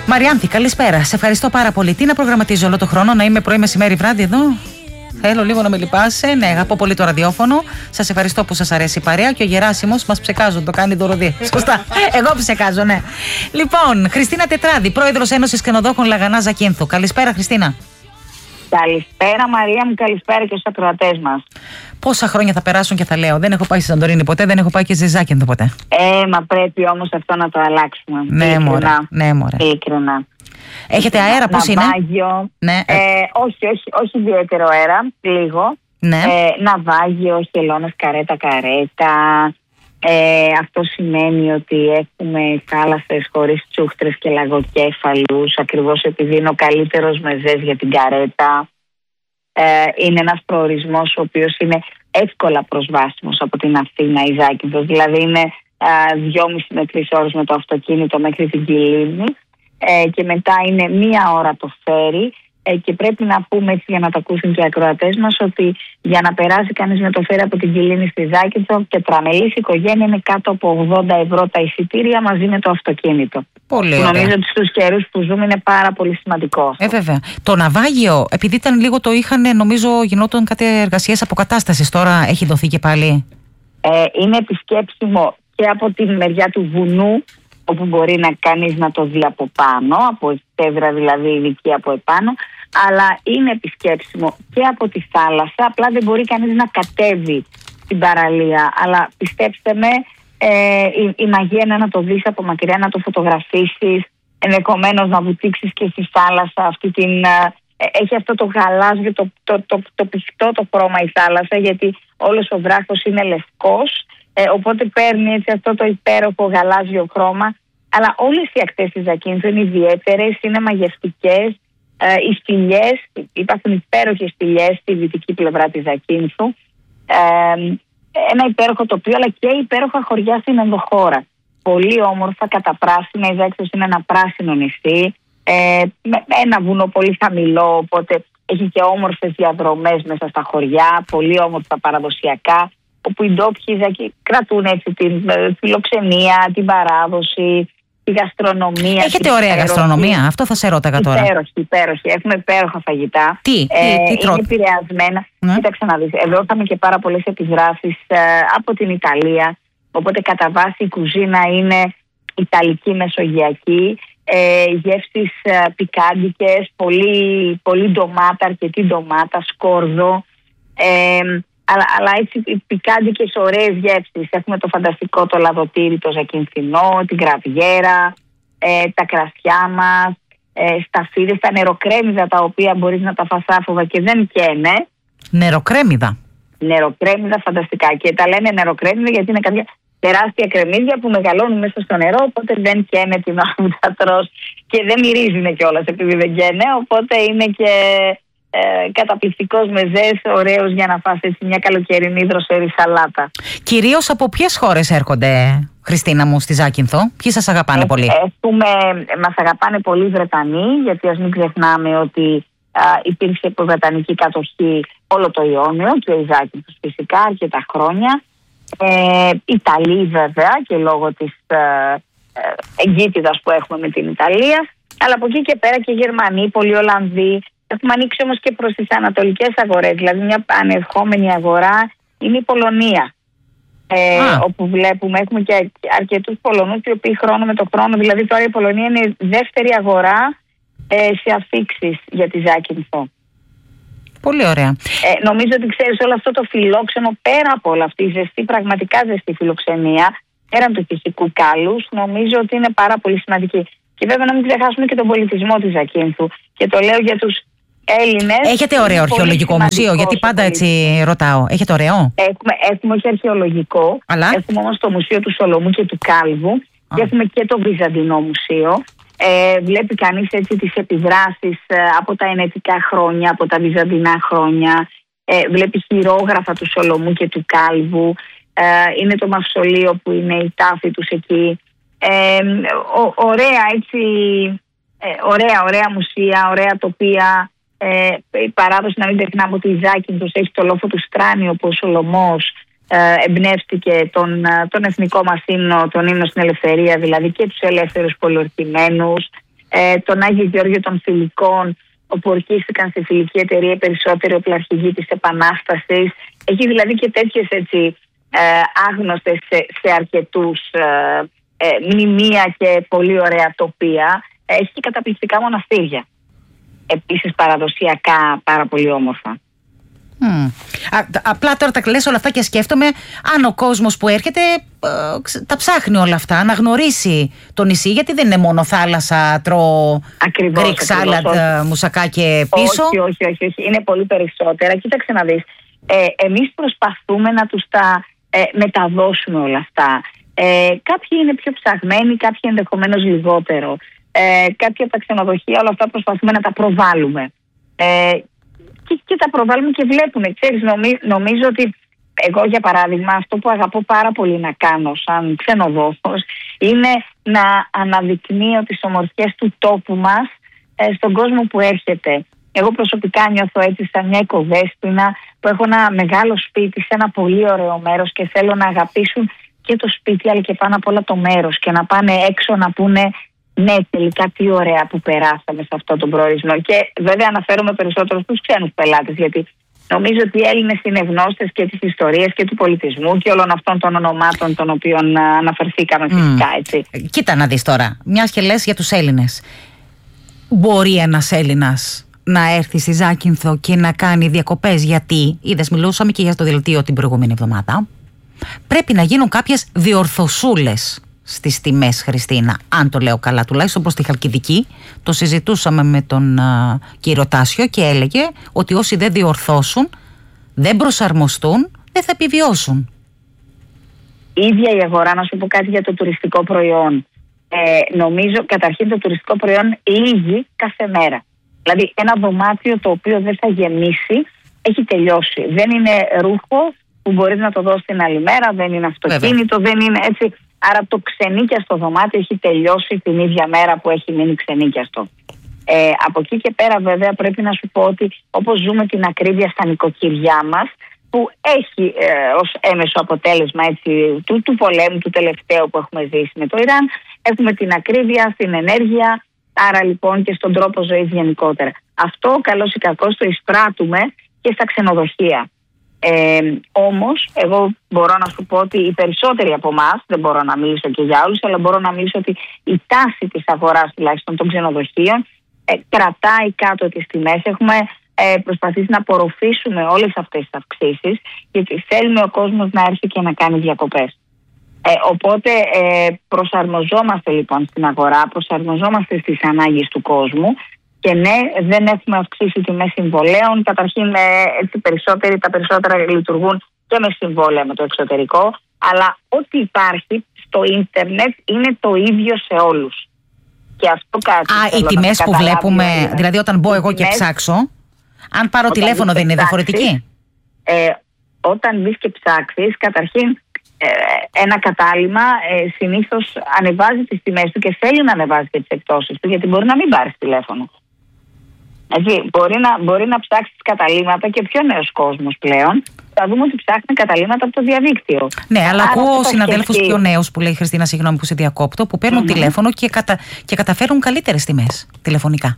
Μαριάνθη, καλησπέρα. Σε ευχαριστώ πάρα πολύ. Τι να προγραμματίζω όλο το χρόνο, να είμαι πρωί, μεσημέρι, βράδυ εδώ? Θέλω λίγο να με λυπάσαι. Ναι, αγαπώ πολύ το ραδιόφωνο. Σας ευχαριστώ που σας αρέσει η παρέα. Και ο Γεράσιμος μας ψεκάζουν, το κάνει δωροδί. Σωστά. Εγώ ψεκάζω, ναι. Λοιπόν, Χριστίνα Τετράδη, πρόεδρος Ένωσης Ξενοδόχων Λαγανά Ζακίνθου. Καλησπέρα, Χριστίνα. Καλησπέρα, Μαρία μου, καλησπέρα και στους ακροατές μας. Πόσα χρόνια θα περάσουν και θα λέω: δεν έχω πάει στη Σαντορίνη ποτέ, δεν έχω πάει και στη Ζάκυνθο ποτέ. Μα πρέπει όμως αυτό να το αλλάξουμε. Ναι, μωρέ. Ειλικρινά. Έχετε αέρα, πώς είναι? Ναυάγιο. Ναι. Όχι ιδιαίτερο αέρα, λίγο. Ναι. Ναυάγιο, χελώνες, καρέτα. Αυτό σημαίνει ότι έχουμε θάλασσες χωρίς τσούχτρες και λαγοκέφαλους, ακριβώς επειδή είναι ο καλύτερος μεζές για την καρέτα. Είναι ένας προορισμός ο οποίος είναι εύκολα προσβάσιμος από την Αθήνα η Ζάκυνθος, δηλαδή είναι 2,5 με 3 ώρες με το αυτοκίνητο μέχρι την Κιλίνη, και μετά είναι 1 ώρα το φέρι, και πρέπει να πούμε έτσι για να το ακούσουν και οι ακροατές μας ότι για να περάσει κανείς με το φέρι από την Κιλίνη στη Ζάκυνθο, τετραμελής οικογένεια, είναι κάτω από 80 ευρώ τα εισιτήρια μαζί με το αυτοκίνητο. Πολύ ωραία. Νομίζω ότι στους καιρούς που ζούμε είναι πάρα πολύ σημαντικό αυτό. Βέβαια. Το ναυάγιο, επειδή ήταν λίγο το είχαν, νομίζω γινόταν κάτι εργασίες αποκατάστασης, τώρα έχει δοθεί και πάλι? Είναι επισκέψιμο και από τη μεριά του βουνού, όπου μπορεί κανείς να το δει από πάνω, από εφτέδρα δηλαδή ειδική από επάνω, αλλά είναι επισκέψιμο και από τη θάλασσα, απλά δεν μπορεί κανείς να κατέβει στην παραλία. Αλλά πιστέψτε με, η μαγεία είναι να το δεις από μακριά, να το φωτογραφίσεις, ενδεχομένως να βουτήξεις και στη θάλασσα. Έχει αυτό το γαλάζιο, το πηχτό το χρώμα η θάλασσα, γιατί όλος ο βράχος είναι λευκός, οπότε παίρνει έτσι αυτό το υπέροχο γαλάζιο χρώμα. Αλλά όλες οι ακτές της Ζακίνθου είναι ιδιαίτερες, είναι μαγευτικές. Οι σπηλιές, υπάρχουν υπέροχες σπηλιές στη δυτική πλευρά της Ζακίνθου. Ένα υπέροχο τοπίο, αλλά και υπέροχα χωριά στην ενδοχώρα. Πολύ όμορφα, καταπράσινα. Η Ζάκυνθος είναι ένα πράσινο νησί, με ένα βουνό πολύ χαμηλό, οπότε έχει και όμορφες διαδρομές μέσα στα χωριά, πολύ όμορφα παραδοσιακά, όπου οι ντόπιοι κρατούν έτσι την φιλοξενία, την παράδοση, τη γαστρονομία. Έχετε ωραία γαστρονομία, αυτό θα σε ρώταγα τώρα. Υπέροχη. Έχουμε υπέροχα φαγητά. Τι τρώτε? Είναι επηρεασμένα. Κοίταξε να δεις, εδώ είχαμε και πάρα πολλές επιδράσεις από την Ιταλία, οπότε κατά βάση η κουζίνα είναι ιταλική μεσογειακή, γεύσεις πικάντικες, πολύ ντομάτα, αρκετή ντομάτα, σκόρδο, αλλά έτσι πικάντικες ωραίες γεύσεις. Έχουμε το φανταστικό το λαδοτήρι, το ζακινθινό, την γραβιέρα, τα κρασιά μας, σταφίδες, τα νεροκρέμιδα, τα οποία μπορείς να τα φας άφοβα και δεν καίνε. Νεροκρέμιδα. Νεροκρέμιδα, φανταστικά. Και τα λένε νεροκρέμιδα γιατί είναι κάποια τεράστια κρεμμύδια που μεγαλώνουν μέσα στο νερό, οπότε δεν καίνε την ώρα που τα τρως και δεν μυρίζουν κιόλας επειδή δεν καίνε, οπότε είναι και καταπληκτικός μεζές, ωραίος για να φας έτσι μια καλοκαιρινή δροσερή σαλάτα. Κυρίως από ποιες χώρες έρχονται, Χριστίνα μου, στη Ζάκυνθο? Ποιοι σας αγαπάνε πολύ? Μας αγαπάνε πολύ οι Βρετανοί, γιατί ας μην ξεχνάμε ότι υπήρξε βρετανική κατοχή όλο το Ιόνιο και η Ζάκυνθος φυσικά αρκετά χρόνια. Ιταλοί βέβαια και λόγω της εγκύτητας που έχουμε με την Ιταλία, αλλά από εκεί και πέρα και Γερμανοί, πολλοί Ολλανδοί. Έχουμε ανοίξει όμως και προς τις ανατολικές αγορές, δηλαδή μια ανερχόμενη αγορά είναι η Πολωνία, όπου βλέπουμε, έχουμε και αρκετούς Πολωνούς οι οποίοι χρόνο με το χρόνο, δηλαδή τώρα η Πολωνία είναι η δεύτερη αγορά σε αφίξεις για τη Ζάκυνθο. Πολύ ωραία. Νομίζω ότι ξέρεις όλο αυτό το φιλόξενο, πέρα από όλα αυτή η ζεστή, πραγματικά ζεστή φιλοξενία, πέραν του φυσικού κάλους, νομίζω ότι είναι πάρα πολύ σημαντική. Και βέβαια να μην ξεχάσουμε και τον πολιτισμό της Ζακίνθου. Και το λέω για τους Έλληνες. Έχετε ωραίο αρχαιολογικό μουσείο, γιατί πάντα έτσι ρωτάω. Έχετε ωραίο? Έχουμε όχι αρχαιολογικό, αλλά έχουμε όμως το Μουσείο του Σολομού και του Κάλβου και έχουμε και το Βυζαντινό Μουσείο. Βλέπει κανείς έτσι τις επιδράσεις από τα ενετικά χρόνια, από τα βυζαντινά χρόνια. Βλέπει χειρόγραφα του Σολομού και του Κάλβου. Είναι το μαυσολείο που είναι η τάφη τους εκεί. Ωραία έτσι, ωραία μουσεία, ωραία τοπία. Η παράδοση, να μην ξεχνάμε ότι η Ζάκυνθος έχει το λόφο του Στράνιο, όπου ο Σολομός εμπνεύστηκε τον εθνικό μας ύμνο, τον ύμνο στην ελευθερία, δηλαδή και τους ελεύθερους πολιορκημένους. τον Άγιο Γεώργιο των Φιλικών, όπου ορκίστηκαν στη φιλική εταιρεία οι περισσότεροι οπλαρχηγοί της Επανάστασης. Έχει δηλαδή και τέτοιες άγνωστες σε αρκετούς μνημεία και πολύ ωραία τοπία. Έχει και καταπληκτικά μοναστήρια. Επίσης παραδοσιακά πάρα πολύ όμορφα. Απλά τώρα τα λες όλα αυτά και σκέφτομαι αν ο κόσμος που έρχεται τα ψάχνει όλα αυτά, να γνωρίσει το νησί, γιατί δεν είναι μόνο θάλασσα, τρώω Greek salad, μουσακά και πίσω. Όχι, είναι πολύ περισσότερα. Κοίταξε να δεις, εμείς προσπαθούμε να τους τα μεταδώσουμε όλα αυτά. Κάποιοι είναι πιο ψαγμένοι, κάποιοι ενδεχομένως λιγότερο. Κάποια από τα ξενοδοχεία όλα αυτά προσπαθούμε να τα προβάλλουμε. Και τα προβάλλουμε και βλέπουν. Ξέρεις, νομίζω ότι εγώ, για παράδειγμα, αυτό που αγαπώ πάρα πολύ να κάνω σαν ξενοδόχος είναι να αναδεικνύω τις ομορφιές του τόπου μας στον κόσμο που έρχεται. Εγώ προσωπικά νιώθω έτσι σαν μια οικοδέσποινα που έχω ένα μεγάλο σπίτι σε ένα πολύ ωραίο μέρος και θέλω να αγαπήσουν και το σπίτι αλλά και πάνω απ' όλα το μέρος και να πάνε έξω να πούνε ναι, τελικά τι ωραία που περάσαμε σε αυτόν τον προορισμό. Και βέβαια αναφέρομαι περισσότερο στους ξένους πελάτες, γιατί νομίζω ότι οι Έλληνες είναι γνώστες και της ιστορίας και του πολιτισμού και όλων αυτών των ονομάτων των οποίων αναφερθήκαμε φυσικά, έτσι. Κοίτα να δεις τώρα, μιας και λες για τους Έλληνες. Μπορεί ένας Έλληνας να έρθει στη Ζάκυνθο και να κάνει διακοπές, γιατί είδες, μιλούσαμε και για το δελτίο την προηγούμενη εβδομάδα. Πρέπει να γίνουν κάποιες διορθωσούλες στις τιμές, Χριστίνα, αν το λέω καλά, τουλάχιστον προς τη Χαλκιδική. Το συζητούσαμε με τον κύριο Τάσιο και έλεγε ότι όσοι δεν διορθώσουν, δεν προσαρμοστούν, δεν θα επιβιώσουν. Η ίδια η αγορά, να σου πω κάτι για το τουριστικό προϊόν. Νομίζω καταρχήν το τουριστικό προϊόν λύγει κάθε μέρα. Δηλαδή ένα δωμάτιο το οποίο δεν θα γεμίσει έχει τελειώσει. Δεν είναι ρούχο που μπορείς να το δώσεις την άλλη μέρα, δεν είναι αυτοκίνητο, δεν είναι έτσι. Άρα το ξενίκιαστο δωμάτιο έχει τελειώσει την ίδια μέρα που έχει μείνει ξενίκιαστο. Από εκεί και πέρα βέβαια πρέπει να σου πω ότι όπως ζούμε την ακρίβεια στα νοικοκυριά μας, που έχει ως έμεσο αποτέλεσμα έτσι, του πολέμου του τελευταίου που έχουμε ζήσει με το Ιράν, έχουμε την ακρίβεια στην ενέργεια, άρα λοιπόν και στον τρόπο ζωής γενικότερα. Αυτό καλώς ή κακώς το εισπράττουμε και στα ξενοδοχεία. Όμως εγώ μπορώ να σου πω ότι οι περισσότεροι από εμάς, δεν μπορώ να μιλήσω και για όλους, αλλά μπορώ να μιλήσω ότι η τάση της αγοράς τουλάχιστον των ξενοδοχείων κρατάει κάτω τις τιμές. Έχουμε προσπαθήσει να απορροφήσουμε όλες αυτές τις αυξήσεις, γιατί θέλουμε ο κόσμος να έρθει και να κάνει διακοπές. Οπότε προσαρμοζόμαστε λοιπόν στην αγορά, προσαρμοζόμαστε στις ανάγκες του κόσμου. Και ναι, δεν έχουμε αυξήσει τιμές συμβολέων. Καταρχήν, τα περισσότερα λειτουργούν και με συμβόλαια με το εξωτερικό. Αλλά ό,τι υπάρχει στο ίντερνετ είναι το ίδιο σε όλους. Και αυτό κάτι. Οι τιμές που βλέπουμε, δηλαδή όταν μπω εγώ και ψάξω, αν πάρω τηλέφωνο δεν είναι διαφορετική. Όταν μπεις και ψάξεις, καταρχήν ένα κατάλημα συνήθως ανεβάζει τις τιμές του και θέλει να ανεβάζει και τις εκτόσεις του, γιατί μπορεί να μην πάρεις τηλέφωνο. Έτσι, μπορεί να ψάξει καταλήμματα και πιο νέος κόσμος πλέον. Θα δούμε ότι ψάχνει καταλήμματα από το διαδίκτυο. Ναι, αλλά ακούω συναδέλφους πιο νέους που λέει, Χριστίνα, συγγνώμη που σε διακόπτω, που παίρνουν τηλέφωνο και καταφέρουν καλύτερες τιμές τηλεφωνικά.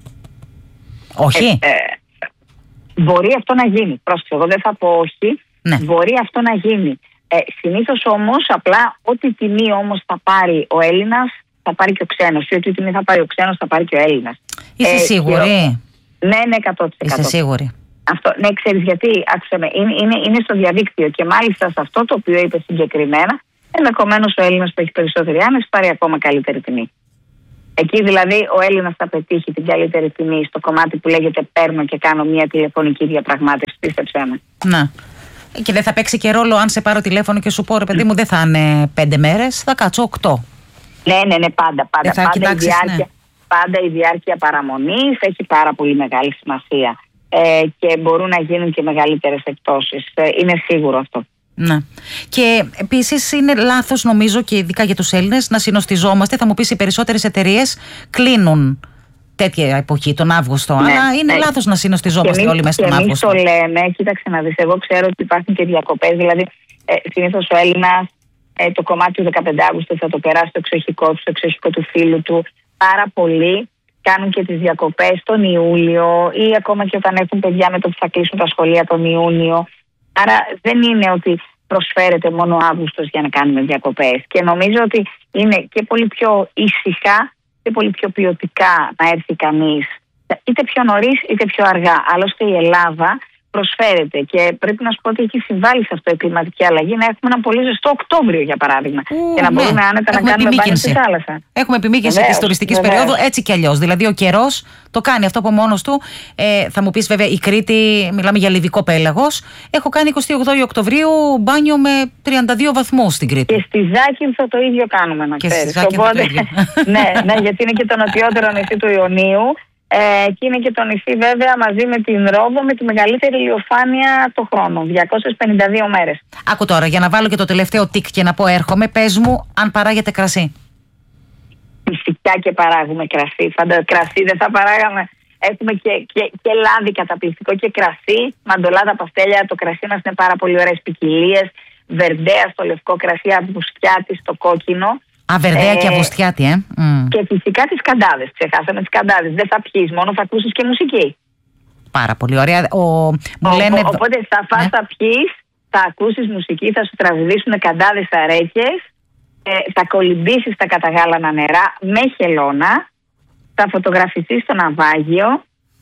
Όχι. Μπορεί αυτό να γίνει. Πρόσεχε, εγώ δεν θα πω όχι. Ναι. Μπορεί αυτό να γίνει. Συνήθως όμως, απλά ό,τι τιμή όμως θα πάρει ο Έλληνας, θα πάρει και ο ξένος. Ή ό,τι τιμή θα πάρει ο ξένος, θα πάρει και ο Έλληνας. Είσαι σίγουρη? Ναι, 100%. Είσαι σίγουρη? Αυτό, ναι, ξέρεις γιατί, άκουσα με, είναι στο διαδίκτυο και μάλιστα σε αυτό το οποίο είπε συγκεκριμένα, ενδεχομένως ο Έλληνας που έχει περισσότερη άνεση πάρει ακόμα καλύτερη τιμή. Εκεί δηλαδή ο Έλληνας θα πετύχει την καλύτερη τιμή στο κομμάτι που λέγεται παίρνω και κάνω μια τηλεφωνική διαπραγμάτευση, πίστεψέ με. Να. Και δεν θα παίξει και ρόλο αν σε πάρω τηλέφωνο και σου πω, ρε παιδί μου, δεν θα είναι 5 μέρες, θα κάτσω 8. Ναι, πάντα η διάρκεια παραμονής έχει πάρα πολύ μεγάλη σημασία και μπορούν να γίνουν και μεγαλύτερες εκτόσεις. Είναι σίγουρο αυτό. Ναι. Και επίσης είναι λάθος, νομίζω, και ειδικά για τους Έλληνες, να συνοστιζόμαστε. Θα μου πεις, οι περισσότερες εταιρείες κλείνουν τέτοια εποχή, τον Αύγουστο. Ναι, αλλά είναι λάθος να συνοστιζόμαστε όλοι μέσα στον Αύγουστο. Εμείς το λέμε, κοίταξε να δεις. Εγώ ξέρω ότι υπάρχουν και διακοπές. Δηλαδή, συνήθως ο Έλληνας το κομμάτι του 15 Αύγουστου θα το περάσει στο εξοχικό του φίλου του. πάρα πολλοί κάνουν και τις διακοπές τον Ιούλιο ή ακόμα και όταν έχουν παιδιά με το που θα κλείσουν τα σχολεία τον Ιούνιο. Άρα δεν είναι ότι προσφέρεται μόνο ο Αύγουστος για να κάνουμε διακοπές. Και νομίζω ότι είναι και πολύ πιο ήσυχα και πολύ πιο ποιοτικά να έρθει κανείς είτε πιο νωρίς είτε πιο αργά. Άλλωστε η Ελλάδα προσφέρεται και πρέπει να σου πω ότι έχει συμβάλει σε αυτό η κλιματική αλλαγή να έχουμε ένα πολύ ζεστό Οκτώβριο για παράδειγμα. Και να μπορούμε άνετα να κάνουμε μπάνιο στη θάλασσα. Έχουμε επιμήκυνση της τουριστικής περίοδου έτσι κι αλλιώς. Δηλαδή ο καιρός το κάνει αυτό από μόνος του. Θα μου πεις βέβαια η Κρήτη, μιλάμε για λιβικό πέλαγος. Έχω κάνει 28 Οκτωβρίου μπάνιο με 32 βαθμούς στην Κρήτη. Και στη Ζάκυνθο το ίδιο κάνουμε να ξέρεις. Οπότε, ναι, γιατί είναι και το νοτιότερο νησί του Ιωνίου. Και είναι και το νησί βέβαια μαζί με την Ρόδο με τη μεγαλύτερη ηλιοφάνεια το χρόνο, 252 μέρες. Άκου τώρα, για να βάλω και το τελευταίο τικ και να πω έρχομαι, πες μου αν παράγεται κρασί. Φυσικά και παράγουμε κρασί, κρασί δεν θα παράγαμε. Έχουμε και λάδι καταπληκτικό και κρασί, μαντολάδα, παστέλια, το κρασί μας είναι πάρα πολύ ωραίες ποικιλίες, βερντέα στο λευκό κρασί, αμπουστιάτι στο κόκκινο. Βερδέα και αμπουστιάτι, Και φυσικά τις καντάδες. Ξεχάσαμε τις καντάδες. Δεν θα πιείς, μόνο θα ακούσεις και μουσική. Πάρα πολύ ωραία. Οπότε θα φας, θα πιείς, θα ακούσεις μουσική, θα σου τραγουδήσουν καντάδες αρέκες, θα κολυμπήσεις στα καταγάλανα νερά με χελώνα, θα φωτογραφιστείς στο ναυάγιο.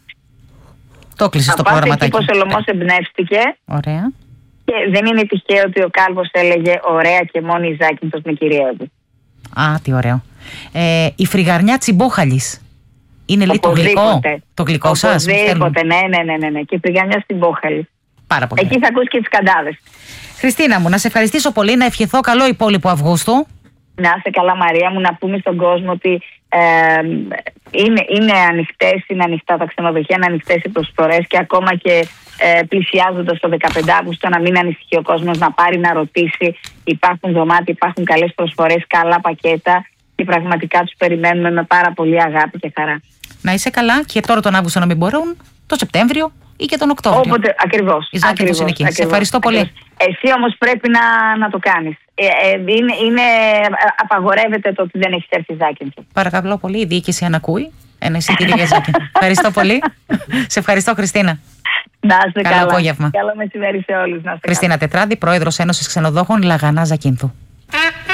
Το κλείσες το προγραμματάκι. Θα πας εκεί πως ο Λωμός εμπνεύστηκε. Ωραία. Και δεν είναι τυχαίο ότι ο Κάλβος έλεγε ωραία και μόνη η Ζάκυνθος με κυρίαρχο. Α, τι ωραίο. Η φρυγαρνιά Τσιμπόχαλης. Είναι λίγο το γλυκό. Το γλυκό σας. Οπωσδήποτε, ναι. Και η φρυγαρνιά στην Μπόχαλη. Πάρα πολύ. Εκεί θα ακούσει και τις καντάδες. Χριστίνα μου, να σε ευχαριστήσω πολύ, να ευχηθώ καλό υπόλοιπο Αυγούστου. Να είσαι καλά, Μαρία μου, να πούμε στον κόσμο ότι είναι ανοιχτά τα ξενοδοχεία, είναι ανοιχτές οι προσφορές και ακόμα και πλησιάζοντας το 15 Αύγουστο να μην ανησυχεί ο κόσμος, να πάρει να ρωτήσει. Υπάρχουν δωμάτια, υπάρχουν καλές προσφορές, καλά πακέτα και πραγματικά τους περιμένουμε με πάρα πολύ αγάπη και χαρά. Να είσαι καλά και τώρα τον Αύγουστο να μην μπορούν, το Σεπτέμβριο ή και τον Οκτώβριο. Όποτε, ακριβώς. Η Ζάκυνθος είναι εκεί. Σε ευχαριστώ πολύ. Εσύ όμως πρέπει να το κάνεις. Απαγορεύεται το ότι δεν έχεις έρθει η Ζάκυνθο. Παρακαλώ πολύ, η διοίκηση αν ακούει. Ένα εισιτήριο για Ζάκυνθο. Ευχαριστώ πολύ. Σε ευχαριστώ, Χριστίνα. Να είστε καλά. Καλό απόγευμα. Καλό μεσημέρι σε όλους. Χριστίνα Τετράδη, πρόεδρος Ένωσης Ξενοδόχων Λαγανά Ζακίνθου.